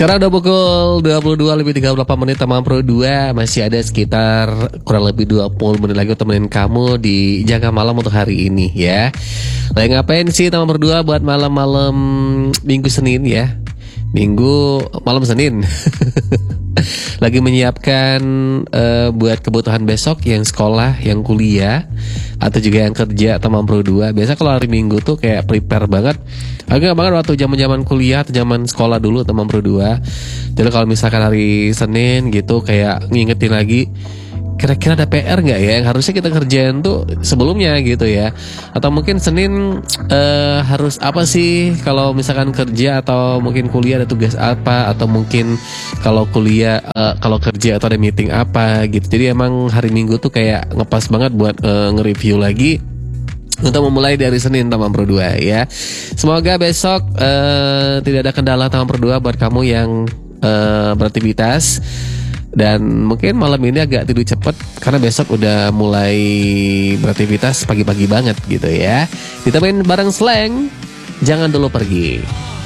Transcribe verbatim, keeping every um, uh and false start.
Sekarang udah pukul dua puluh dua lebih tiga puluh delapan menit Tamam Pro dua. Masih ada sekitar kurang lebih dua puluh menit lagi untuk temenin kamu di Jaga Malam untuk hari ini ya. Lagi ngapain sih Tamam Pro dua buat malam-malam Minggu Senin ya? Minggu malam Senin. Lagi menyiapkan uh, buat kebutuhan besok yang sekolah, yang kuliah, atau juga yang kerja Tamam Pro dua. Biasa kalau hari Minggu tuh kayak prepare banget. Agak banget waktu zaman-zaman kuliah atau zaman sekolah dulu Tamam Pro dua. Jadi kalau misalkan hari Senin gitu kayak ngingetin lagi, kira-kira ada P R nggak ya yang harusnya kita kerjain tuh sebelumnya gitu ya. Atau mungkin Senin uh, harus apa sih kalau misalkan kerja atau mungkin kuliah ada tugas apa, atau mungkin kalau kuliah uh, kalau kerja atau ada meeting apa gitu. Jadi emang hari Minggu tuh kayak ngepas banget buat uh, nge-review lagi untuk memulai dari Senin Tamam Pro dua ya. Semoga besok uh, tidak ada kendala Tamam Pro dua buat kamu yang uh, beraktivitas. Dan mungkin malam ini agak tidur cepat karena besok udah mulai beraktivitas pagi-pagi banget gitu ya. Ditemenin bareng Slang, jangan dulu pergi.